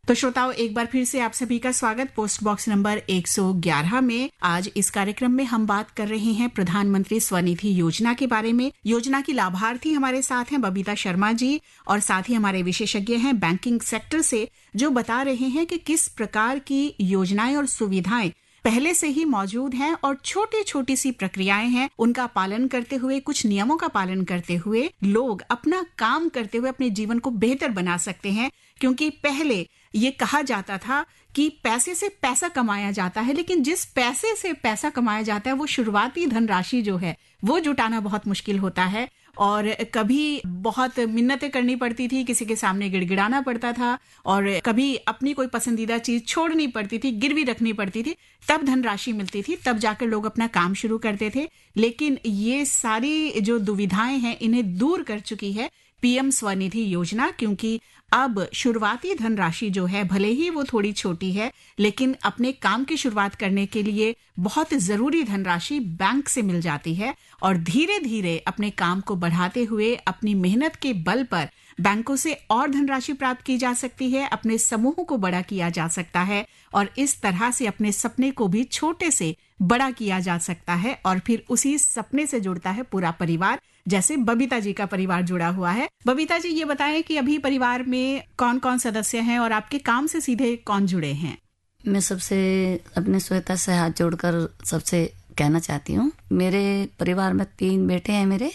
तो श्रोताओं, एक बार फिर से आप सभी का स्वागत पोस्ट बॉक्स नंबर 111 में। आज इस कार्यक्रम में हम बात कर रहे हैं प्रधानमंत्री स्वनिधि योजना के बारे में। योजना की लाभार्थी हमारे साथ हैं बबीता शर्मा जी, और साथ ही हमारे विशेषज्ञ हैं बैंकिंग सेक्टर से, जो बता रहे हैं कि किस प्रकार की योजनाएं और सुविधाएं पहले से ही मौजूद हैं और छोटी छोटी सी प्रक्रियाएं हैं, उनका पालन करते हुए, कुछ नियमों का पालन करते हुए लोग अपना काम करते हुए अपने जीवन को बेहतर बना सकते हैं। क्योंकि पहले ये कहा जाता था कि पैसे से पैसा कमाया जाता है, लेकिन जिस पैसे से पैसा कमाया जाता है वो शुरुआती धनराशि जो है वो जुटाना बहुत मुश्किल होता है, और कभी बहुत मिन्नतें करनी पड़ती थी, किसी के सामने गिड़गिड़ाना पड़ता था, और कभी अपनी कोई पसंदीदा चीज छोड़नी पड़ती थी, गिरवी रखनी पड़ती थी, तब धनराशि मिलती थी, तब जाकर लोग अपना काम शुरू करते थे। लेकिन ये सारी जो दुविधाएं हैं इन्हें दूर कर चुकी है पीएम स्वनिधि योजना, क्योंकि अब शुरुआती धनराशि जो है भले ही वो थोड़ी छोटी है, लेकिन अपने काम की शुरुआत करने के लिए बहुत जरूरी धनराशि बैंक से मिल जाती है, और धीरे धीरे अपने काम को बढ़ाते हुए अपनी मेहनत के बल पर बैंकों से और धनराशि प्राप्त की जा सकती है, अपने समूह को बड़ा किया जा सकता है, और इस तरह से अपने सपने को भी छोटे से बड़ा किया जा सकता है, और फिर उसी सपने से जुड़ता है पूरा परिवार, जैसे बबीता जी का परिवार जुड़ा हुआ है। बबीता जी, ये बताएं कि अभी परिवार में कौन कौन सदस्य हैं और आपके काम से सीधे कौन जुड़े हैं? मैं सबसे अपने श्वेता से हाथ जोड़कर सबसे कहना चाहती हूँ, मेरे परिवार में 3 बेटे हैं मेरे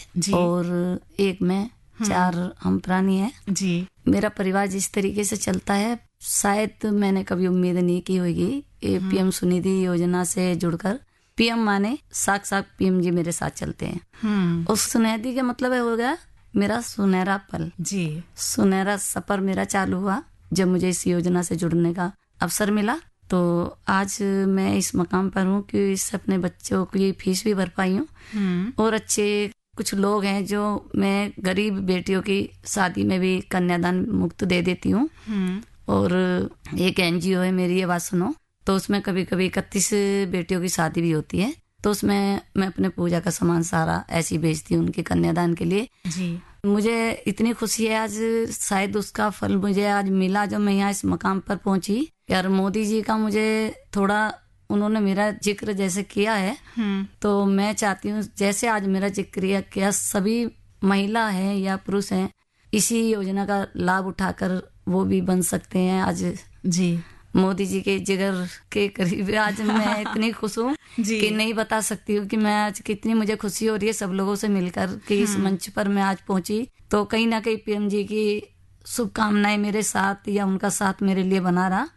और एक मैं, 4 हम प्राणी हैं जी। मेरा परिवार जिस तरीके से चलता है शायद मैंने कभी उम्मीद नहीं की होगी। पीएम स्वनिधि योजना से जुड़कर पीएम माने साक्षात पीएम जी मेरे साथ चलते हैं। उस सुनिधि का मतलब हो गया मेरा सुनहरा पल जी, सुनहरा सफर मेरा चालू हुआ जब मुझे इस योजना से जुड़ने का अवसर मिला। तो आज मैं इस मकाम पर हूँ कि इससे अपने बच्चों की फीस भी भर पाई हूँ, और अच्छे कुछ लोग हैं जो मैं गरीब बेटियों की शादी में भी कन्यादान मुक्त दे देती हूँ, और एक एनजीओ है मेरी आवाज सुनो, तो उसमें कभी कभी 31 बेटियों की शादी भी होती है, तो उसमें मैं अपने पूजा का सामान सारा ऐसी बेचती हूँ उनके कन्यादान के लिए जी। मुझे इतनी खुशी है आज, शायद उसका फल मुझे आज मिला जब मैं यहाँ इस मकाम पर पहुंची। यार मोदी जी का मुझे थोड़ा उन्होंने मेरा जिक्र जैसे किया है, तो मैं चाहती हूँ जैसे आज मेरा जिक्र किया सभी महिला है या पुरुष हैं इसी योजना का लाभ उठाकर वो भी बन सकते हैं आज जी। मोदी जी के जिगर के करीब आज मैं इतनी खुश हूँ कि नहीं बता सकती हूँ कि मैं आज कितनी मुझे खुशी हो रही है सब लोगों से मिलकर कि इस मंच पर मैं आज पहुंची। तो कहीं ना कहीं पीएम जी की शुभकामनाएं मेरे साथ या उनका साथ मेरे लिए बना रहा।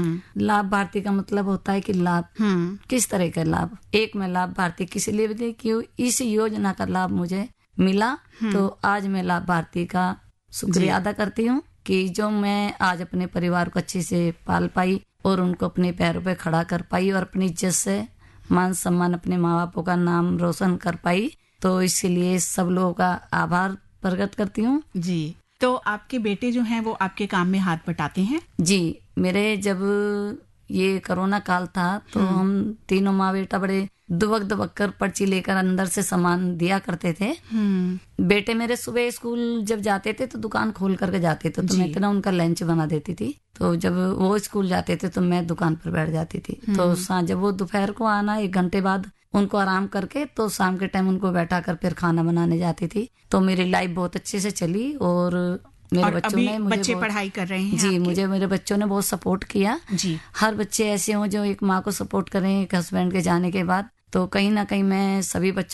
लाभ भारती का मतलब होता है कि लाभ किस तरह का लाभ, एक मैं लाभ भारती किस लिए भी कि इस योजना का लाभ मुझे मिला, तो आज मैं लाभ भारती का शुक्रिया अदा करती हूँ कि जो मैं आज अपने परिवार को अच्छे से पाल पाई और उनको अपने पैरों पे खड़ा कर पाई और अपनी इज्जत से मान सम्मान अपने माँ बापों का नाम रोशन कर पाई, तो इसलिए सब लोगों का आभार प्रकट करती हूँ जी। तो आपके बेटे जो हैं वो आपके काम में हाथ बटाते हैं? जी, मेरे जब ये कोरोना काल था तो हम तीनों माँ बेटा बड़े दुबक कर पर्ची लेकर अंदर से सामान दिया करते थे। बेटे मेरे सुबह स्कूल जब जाते थे तो दुकान खोल करके जाते थे, तो मैं इतना उनका लंच बना देती थी, तो जब वो स्कूल जाते थे तो मैं दुकान पर बैठ जाती थी। तो जब वो दोपहर को आना 1 घंटे बाद उनको आराम करके तो शाम के टाइम उनको बैठा कर फिर खाना बनाने जाती थी। तो मेरी लाइफ बहुत अच्छे से चली और मेरे बच्चों ने मुझे बच्चे पढ़ाई कर रहे हैं जी, मुझे मेरे बच्चों ने बहुत सपोर्ट किया जी। हर बच्चे ऐसे हों जो एक माँ को सपोर्ट करें एक हस्बैंड के जाने के बाद, तो कहीं ना कहीं मैं सभी बच्चों